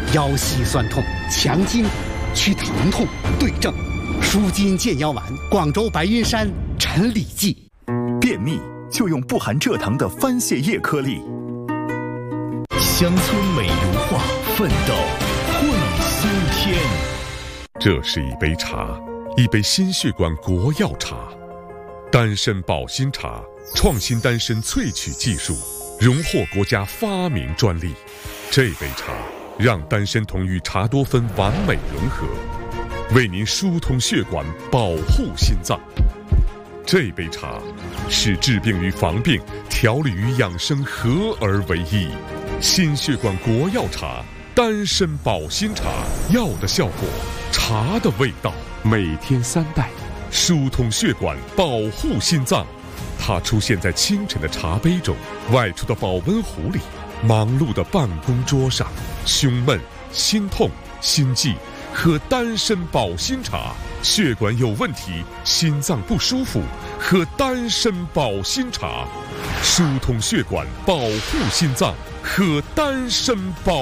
腰膝酸痛、强筋，去疼痛，对症。舒筋健腰丸，广州白云山陈李济。 便秘就用不含蔗糖的番泻叶颗粒。乡村美如画，奋斗会苏天。 这是一杯茶，一杯心血管国药茶，丹参保心茶，创新丹参萃取技术，荣获国家发明专利。这杯茶让丹参酮与茶多酚完美融合，为您疏通血管，保护心脏。这杯茶是治病与防病、调理与养生合而为一。心血管国药茶，丹参保心茶，药的效果，茶的味道，每天3袋，疏通血管，保护心脏。它出现在清晨的茶杯中，外出的保温壶里，忙碌的办公桌上。胸闷、心痛、心悸，喝丹参保心茶；血管有问题、心脏不舒服，喝丹参保心茶，疏通血管，保护心脏，喝丹参保。